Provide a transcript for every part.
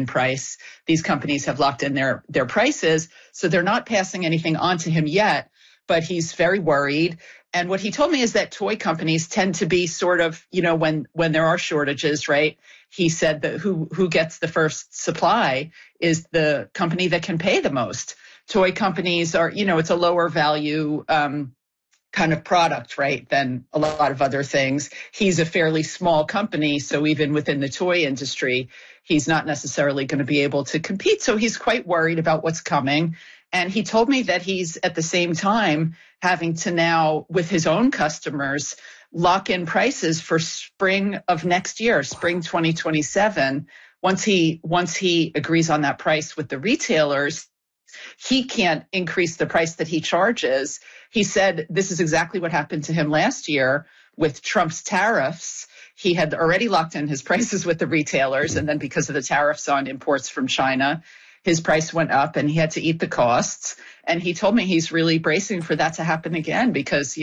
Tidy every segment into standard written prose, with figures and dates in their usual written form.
price. These companies have locked in their prices, so they're not passing anything on to him yet, but he's very worried. And what he told me is that toy companies tend to be sort of, when there are shortages, right? He said that who gets the first supply is the company that can pay the most. Toy companies are, it's a lower value kind of product, right, than a lot of other things. He's a fairly small company, so even within the toy industry, he's not necessarily going to be able to compete. So he's quite worried about what's coming. And he told me that he's at the same time having to now, with his own customers, lock in prices for spring of next year, spring 2027. Once he agrees on that price with the retailers, he can't increase the price that he charges. He said this is exactly what happened to him last year with Trump's tariffs. He had already locked in his prices with the retailers, and then because of the tariffs on imports from China, his price went up and he had to eat the costs. And he told me he's really bracing for that to happen again because,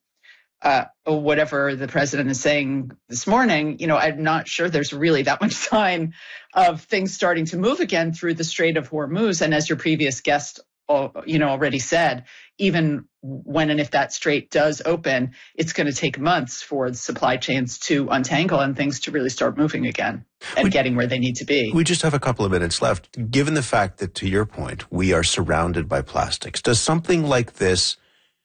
whatever the president is saying this morning, I'm not sure there's really that much sign of things starting to move again through the Strait of Hormuz. And as your previous guest, already said, even when and if that strait does open, it's going to take months for the supply chains to untangle and things to really start moving again and getting where they need to be. We just have a couple of minutes left. Given the fact that, to your point, we are surrounded by plastics, does something like this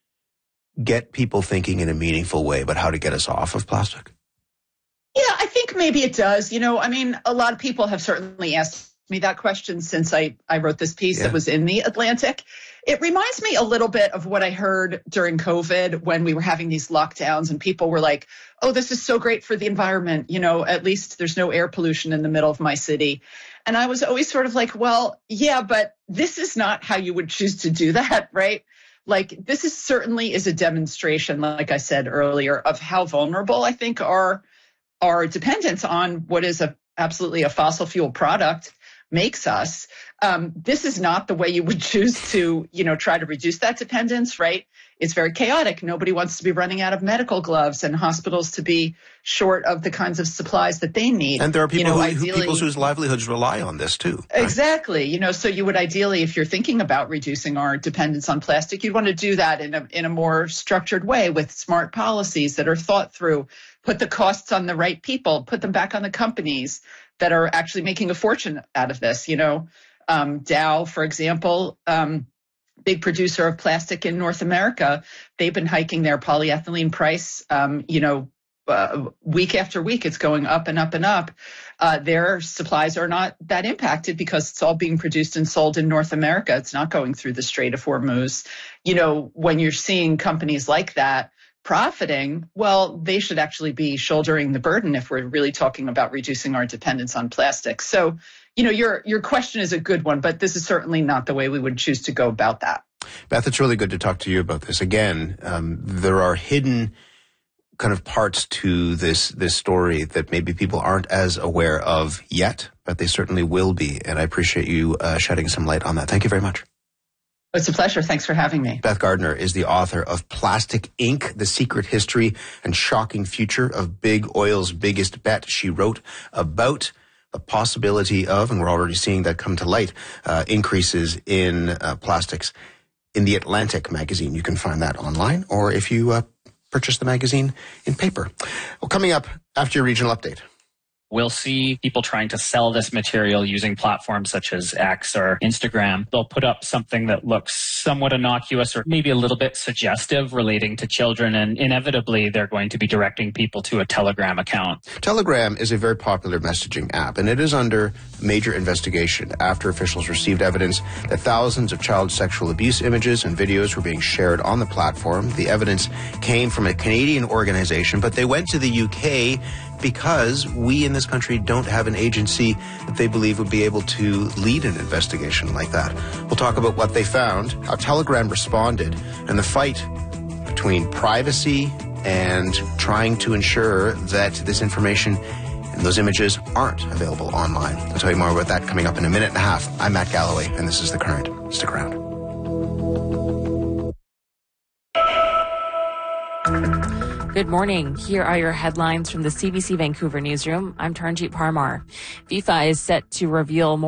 get people thinking in a meaningful way about how to get us off of plastic? Yeah, I think maybe it does. A lot of people have certainly asked me that question since I wrote this piece that was in the Atlantic. It reminds me a little bit of what I heard during COVID when we were having these lockdowns and people were like, oh, this is so great for the environment. At least there's no air pollution in the middle of my city. And I was always sort of like, well, yeah, but this is not how you would choose to do that, right? Like this is certainly a demonstration, like I said earlier, of how vulnerable I think our dependence on what is absolutely a fossil fuel product makes us. This is not the way you would choose to, try to reduce that dependence, right? It's very chaotic. Nobody wants to be running out of medical gloves and hospitals to be short of the kinds of supplies that they need. And there are people whose livelihoods rely on this too. Right? Exactly. So you would ideally, if you're thinking about reducing our dependence on plastic, you'd want to do that in a more structured way with smart policies that are thought through, put the costs on the right people, put them back on the companies that are actually making a fortune out of this. Dow, for example, big producer of plastic in North America, they've been hiking their polyethylene price, week after week. It's going up and up and up. Their supplies are not that impacted because it's all being produced and sold in North America. It's not going through the Strait of Hormuz. When you're seeing companies like that profiting, well, they should actually be shouldering the burden if we're really talking about reducing our dependence on plastic. So, your question is a good one, but this is certainly not the way we would choose to go about that. Beth, it's really good to talk to you about this. Again, there are hidden kind of parts to this story that maybe people aren't as aware of yet, but they certainly will be. And I appreciate you shedding some light on that. Thank you very much. It's a pleasure. Thanks for having me. Beth Gardner is the author of Plastic Inc., The Secret History and Shocking Future of Big Oil's Biggest Bet. She wrote about the possibility of, and we're already seeing that come to light, increases in plastics in the Atlantic magazine. You can find that online, or if you purchase the magazine in paper. Well, coming up after your regional update. We'll see people trying to sell this material using platforms such as X or Instagram. They'll put up something that looks somewhat innocuous or maybe a little bit suggestive relating to children, and inevitably they're going to be directing people to a Telegram account. Telegram is a very popular messaging app, and it is under major investigation after officials received evidence that thousands of child sexual abuse images and videos were being shared on the platform. The evidence came from a Canadian organization, but they went to the UK because we in this country don't have an agency that they believe would be able to lead an investigation like that. We'll talk about what they found, how Telegram responded, and the fight between privacy and trying to ensure that this information and those images aren't available online. I'll tell you more about that coming up in a minute and a half. I'm Matt Galloway, and this is The Current. Stick around. Good morning. Here are your headlines from the CBC Vancouver newsroom. I'm Taranjeet Parmar. FIFA is set to reveal more